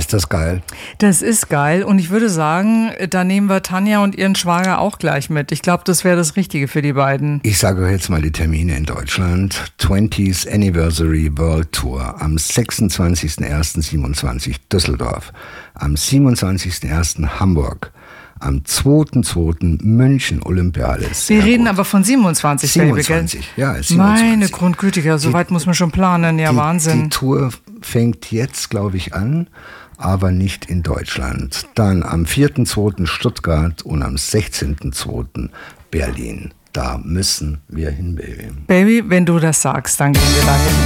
Ist das geil? Das ist geil und ich würde sagen, da nehmen wir Tanja und ihren Schwager auch gleich mit. Ich glaube, das wäre das Richtige für die beiden. Ich sage euch jetzt mal die Termine in Deutschland. 20th Anniversary World Tour am 26.01.27 Düsseldorf, am 27.01. Hamburg, am 2.2. München Olympiale. Wir reden aber von 27, 27, Baby, gell? Ja, 27. Meine Grundgütiger, so weit muss man schon planen, ja, Wahnsinn. Die Tour fängt jetzt, glaube ich, an, aber nicht in Deutschland. Dann am 4.2. Stuttgart und am 16.2. Berlin. Da müssen wir hin, Baby. Baby, wenn du das sagst, dann gehen wir dahin.